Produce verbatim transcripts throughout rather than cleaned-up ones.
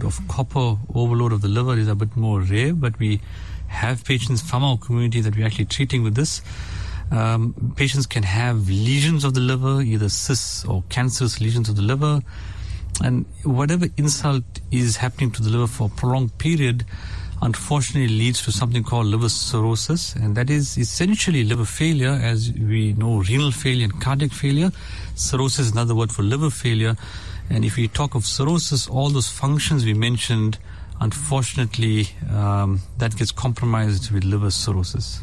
of copper overload of the liver is a bit more rare, but we have patients from our community that we're actually treating with this. Um, patients can have lesions of the liver, either cysts or cancerous lesions of the liver. And whatever insult is happening to the liver for a prolonged period, unfortunately leads to something called liver cirrhosis. And that is essentially liver failure. As we know, renal failure and cardiac failure. Cirrhosis is another word for liver failure. And if we talk of cirrhosis, all those functions we mentioned, unfortunately, um, that gets compromised with liver cirrhosis.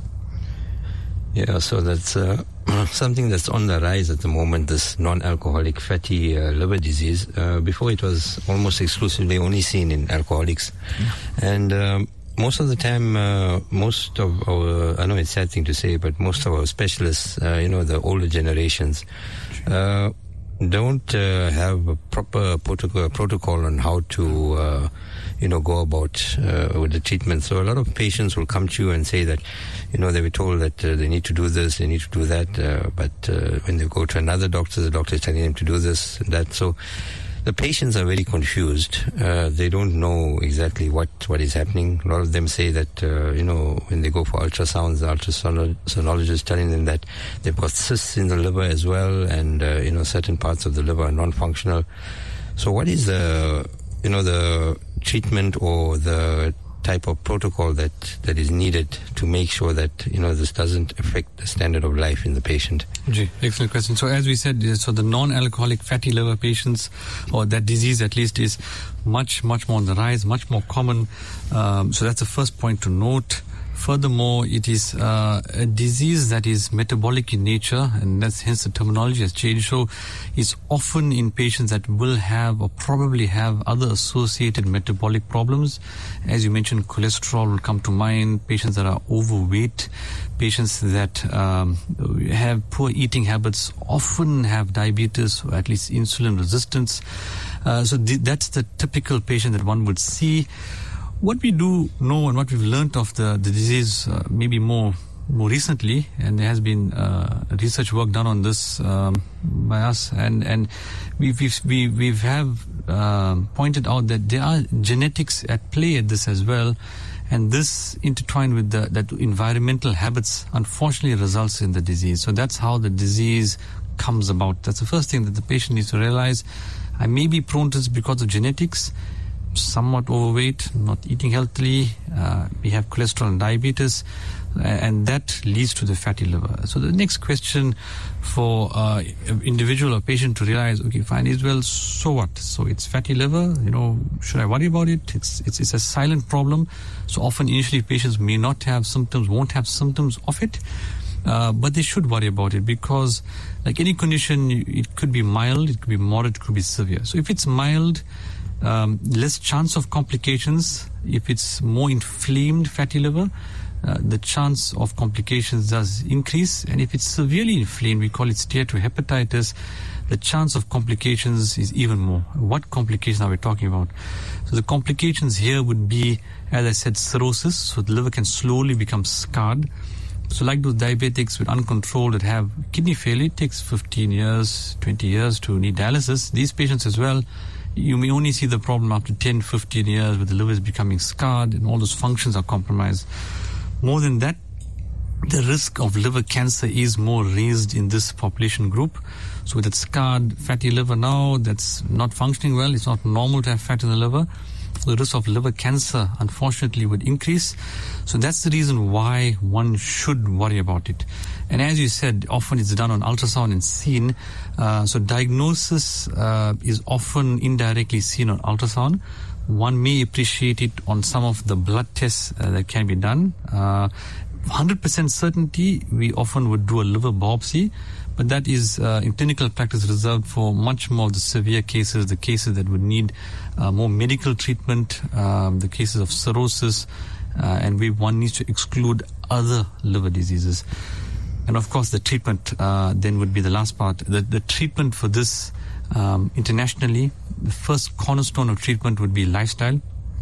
Yeah, so that's uh, something that's on the rise at the moment, this non-alcoholic fatty uh, liver disease. Uh, before it was almost exclusively only seen in alcoholics. Yeah. And um, most of the time, uh, most of our, I know it's a sad thing to say, but most of our specialists, uh, you know, the older generations, uh, don't uh, have a proper protocol, protocol on how to, uh, you know, go about uh, with the treatment. So a lot of patients will come to you and say that, you know, they were told that uh, they need to do this, they need to do that, uh, but uh, when they go to another doctor, the doctor is telling them to do this and that. So the patients are very confused. Uh, they don't know exactly what, what is happening. A lot of them say that, uh, you know, when they go for ultrasounds, the ultrasonologist is telling them that they've got cysts in the liver as well, and, uh, you know, certain parts of the liver are non-functional. So what is the, you know, the treatment or the type of protocol that, that is needed to make sure that, you know, this doesn't affect the standard of life in the patient? Gee, excellent question. So as we said, so the non-alcoholic fatty liver patients, or that disease at least, is much, much more on the rise, much more common. Um, so that's the first point to note. Furthermore, it is uh, a disease that is metabolic in nature, and that's hence the terminology has changed. So it's often in patients that will have or probably have other associated metabolic problems. As you mentioned, cholesterol will come to mind, patients that are overweight, patients that um, have poor eating habits often have diabetes or at least insulin resistance. Uh, so th- that's the typical patient that one would see. What we do know and what we've learned of the, the disease uh, maybe more more recently, and there has been uh, research work done on this um, by us, and and we've we've we we've have uh, pointed out that there are genetics at play at this as well, and this intertwined with the that environmental habits unfortunately results in the disease. So that's how the disease comes about. That's the first thing that the patient needs to realize. I may be prone to this because of genetics. Somewhat overweight, not eating healthily, uh, we have cholesterol and diabetes, and that leads to the fatty liver. So the next question for uh, individual or patient to realize, okay, fine, is well, so what? So it's fatty liver, you know, should I worry about it? It's it's it's a silent problem. So often initially patients may not have symptoms, won't have symptoms of it, uh, but they should worry about it, because like any condition, it could be mild, it could be moderate, it could be severe. So if it's mild, Um, less chance of complications. If it's more inflamed fatty liver, uh, the chance of complications does increase. And if it's severely inflamed, we call it steatohepatitis, the chance of complications is even more. What complications are we talking about? So the complications here would be, as I said, cirrhosis. So the liver can slowly become scarred. So like those diabetics with uncontrolled that have kidney failure, it takes fifteen years, twenty years to need dialysis. These patients as well, you may only see the problem after ten, fifteen years, where the liver is becoming scarred and all those functions are compromised. More than that, the risk of liver cancer is more raised in this population group. So with that scarred fatty liver now that's not functioning well, it's not normal to have fat in the liver, the risk of liver cancer unfortunately would increase. So that's the reason why one should worry about it. And as you said, often it's done on ultrasound and seen. Uh, so diagnosis uh, is often indirectly seen on ultrasound. One may appreciate it on some of the blood tests uh, that can be done. Uh, one hundred percent certainty, we often would do a liver biopsy, but that is uh, in clinical practice reserved for much more of the severe cases, the cases that would need uh, more medical treatment, um, the cases of cirrhosis, uh, and we one needs to exclude other liver diseases. And of course, the treatment uh, then would be the last part. The, the treatment for this um, internationally, the first cornerstone of treatment would be lifestyle.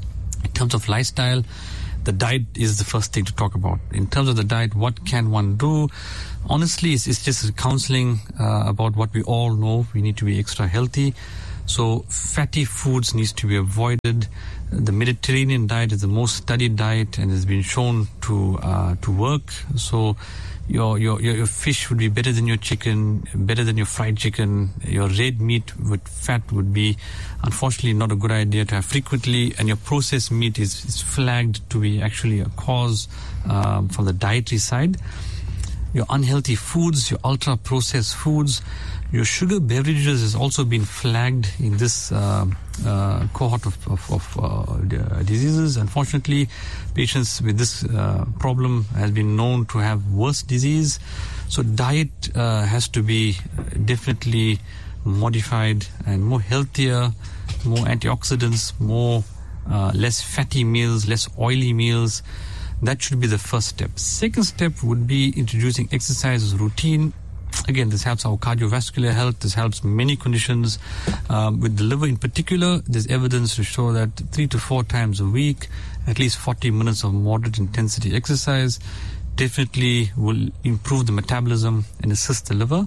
In terms of lifestyle, the diet is the first thing to talk about. In terms of the diet, what can one do? Honestly, it's, it's just counseling uh, about what we all know. We need to be extra healthy. So fatty foods needs to be avoided. The Mediterranean diet is the most studied diet and has been shown to uh, to work. So your, your your your fish would be better than your chicken, better than your fried chicken. Your red meat with fat would be, unfortunately, not a good idea to have frequently. And your processed meat is, is flagged to be actually a cause um, from the dietary side. Your unhealthy foods, your ultra-processed foods, your sugar beverages has also been flagged in this uh, uh, cohort of, of, of uh, diseases. Unfortunately, patients with this uh, problem has been known to have worse disease. So diet uh, has to be definitely modified and more healthier, more antioxidants, more uh, less fatty meals, less oily meals. That should be the first step. Second step would be introducing exercise as routine. Again, this helps our cardiovascular health. This helps many conditions. Um, with the liver in particular, there's evidence to show that three to four times a week, at least forty minutes of moderate intensity exercise definitely will improve the metabolism and assist the liver.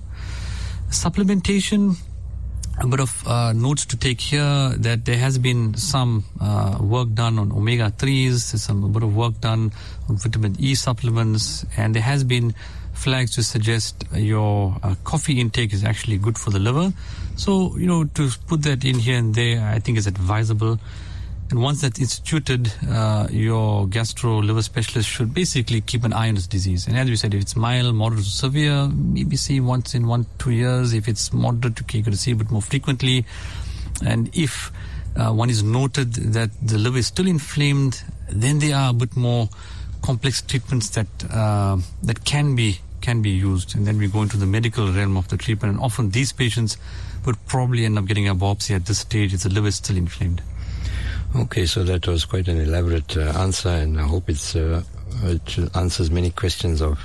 Supplementation, a bit of uh, notes to take here that there has been some uh, work done on omega threes, there's some a bit of work done on vitamin E supplements, and there has been flags to suggest your uh, coffee intake is actually good for the liver. So, you know, to put that in here and there, I think is advisable. And once that's instituted, uh, your gastro liver specialist should basically keep an eye on this disease. And as we said, if it's mild, moderate, or severe, maybe see once in one, two years. If it's moderate, okay, you got to see a bit more frequently. And if uh, one is noted that the liver is still inflamed, then there are a bit more complex treatments that uh, that can be can be used. And then we go into the medical realm of the treatment. And often these patients would probably end up getting a biopsy at this stage if the liver is still inflamed. Okay, so that was quite an elaborate uh, answer, and I hope it's uh, it answers many questions of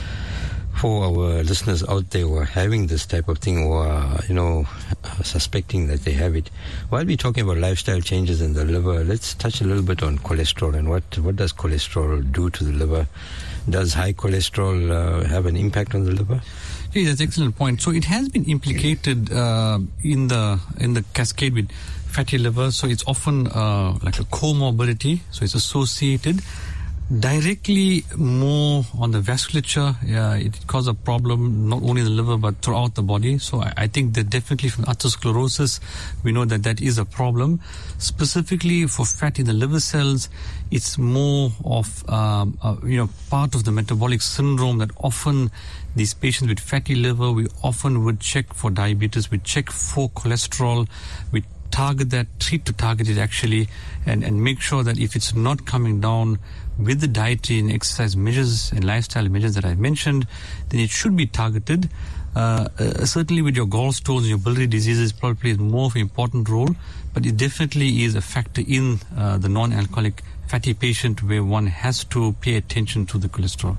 for our listeners out there who are having this type of thing or are, you know, suspecting that they have it. While we're talking about lifestyle changes in the liver, let's touch a little bit on cholesterol and what, what does cholesterol do to the liver? Does high cholesterol uh, have an impact on the liver? Yeah, that's an excellent point. So it has been implicated uh, in the in the cascade with fatty liver. So it's often uh, like a comorbidity. So it's associated directly more on the vasculature. Yeah, it causes a problem not only in the liver but throughout the body. So I, I think that definitely from atherosclerosis, we know that that is a problem. Specifically for fat in the liver cells, it's more of um, uh, you know part of the metabolic syndrome that often these patients with fatty liver, we often would check for diabetes, we check for cholesterol, we target that, treat to target it actually, and, and make sure that if it's not coming down with the dietary and exercise measures and lifestyle measures that I mentioned, then it should be targeted. Uh, uh, certainly with your gallstones and your biliary diseases probably plays more of an important role, but it definitely is a factor in uh, the non-alcoholic fatty patient where one has to pay attention to the cholesterol.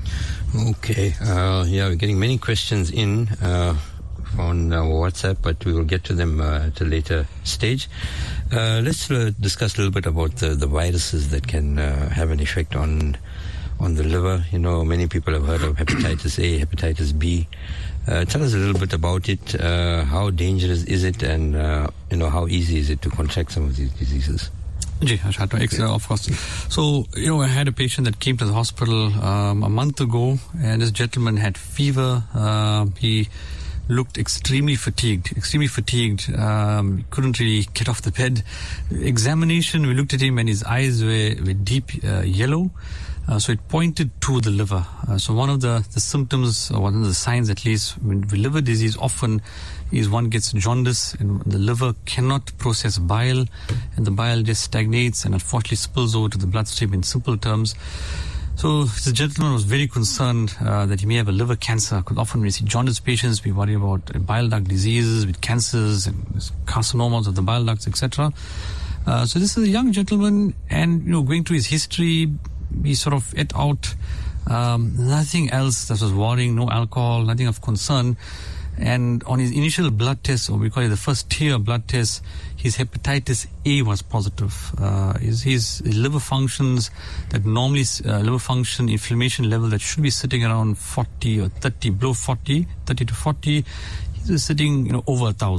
Okay, uh, yeah, we're getting many questions in uh, on uh, WhatsApp, but we will get to them uh, at a later stage. Uh, let's uh, discuss a little bit about the, the viruses that can uh, have an effect on on the liver. You know, many people have heard of hepatitis A, hepatitis B. Uh, tell us a little bit about it. Uh, how dangerous is it, and uh, you know, how easy is it to contract some of these diseases? Ji, Ashatu, of course. So, you know, I had a patient that came to the hospital um, a month ago, and this gentleman had fever. Uh, he looked extremely fatigued, extremely fatigued. Um, couldn't really get off the bed. Examination, we looked at him, and his eyes were, were deep uh, yellow. Uh, so it pointed to the liver. Uh, so one of the, the symptoms, or one of the signs at least, with liver disease often is one gets jaundice and the liver cannot process bile, and the bile just stagnates and unfortunately spills over to the bloodstream in simple terms. So the gentleman was very concerned uh, that he may have a liver cancer, because often when we see jaundice patients, we worry about bile duct diseases with cancers and carcinomas of the bile ducts, et cetera. Uh, so this is a young gentleman, and you know, going through his history, he sort of ate out, um, nothing else that was worrying, no alcohol, nothing of concern. And on his initial blood test, or we call it the first tier blood test, his hepatitis A was positive. Uh, his, his liver functions that normally, uh, liver function inflammation level that should be sitting around forty or thirty, below forty, thirty to forty, he's sitting, you know, over a thousand.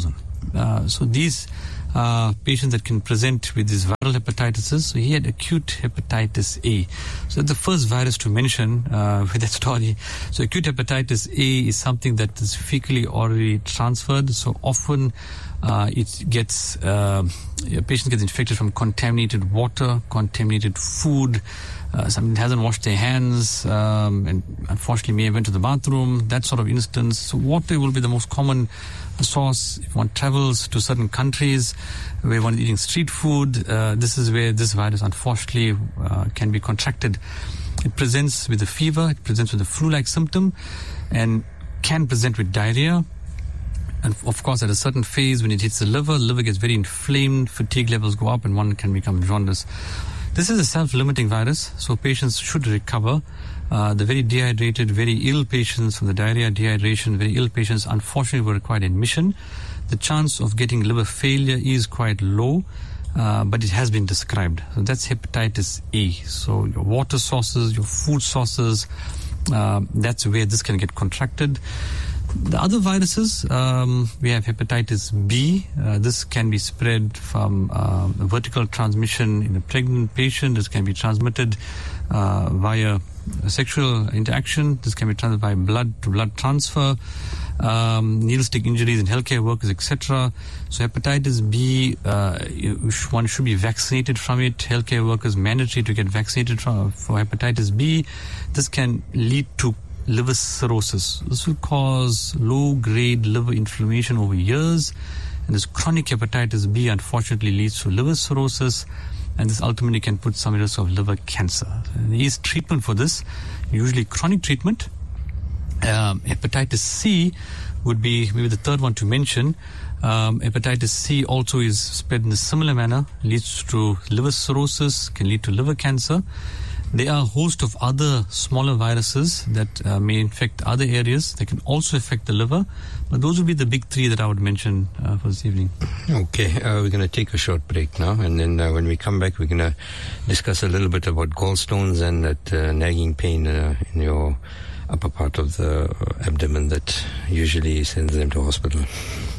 Uh, so these uh, patients that can present with these viral hepatitis, so he had acute hepatitis A. So that's the first virus to mention uh, with that story. So acute hepatitis A is something that is fecally orally transferred. So often uh, it gets, uh, a patient gets infected from contaminated water, contaminated food, Uh, somebody hasn't washed their hands um, and unfortunately may have went to the bathroom, that sort of instance. So water will be the most common source. If one travels to certain countries where one is eating street food, uh, this is where this virus unfortunately uh, can be contracted. It presents with a fever, it presents with a flu-like symptom, and can present with diarrhea. And of course, at a certain phase, when it hits the liver, the liver gets very inflamed, fatigue levels go up, and one can become jaundice. This is a self-limiting virus, so patients should recover. Uh, the very dehydrated, very ill patients from the diarrhea, dehydration, very ill patients unfortunately will require admission. The chance of getting liver failure is quite low, uh, but it has been described. So that's hepatitis A. So your water sources, your food sources, uh, that's where this can get contracted. The other viruses, um, we have hepatitis B. Uh, this can be spread from uh, vertical transmission in a pregnant patient. This can be transmitted uh, via sexual interaction. This can be transmitted by blood to blood transfer, um, needle stick injuries in healthcare workers, et cetera. So hepatitis B, uh, one should be vaccinated from it. Healthcare workers mandatory to get vaccinated from, for hepatitis B. This can lead to liver cirrhosis. This will cause low-grade liver inflammation over years, and this chronic hepatitis B unfortunately leads to liver cirrhosis, and this ultimately can put some risk of liver cancer. There is treatment for this, usually chronic treatment. Um, hepatitis C would be maybe the third one to mention. Um, hepatitis C also is spread in a similar manner, leads to liver cirrhosis, can lead to liver cancer. There are a host of other smaller viruses that uh, may infect other areas. They can also affect the liver. But those would be the big three that I would mention uh, for this evening. Okay, uh, we're going to take a short break now. And then uh, when we come back, we're going to discuss a little bit about gallstones and that uh, nagging pain uh, in your upper part of the abdomen that usually sends them to hospital.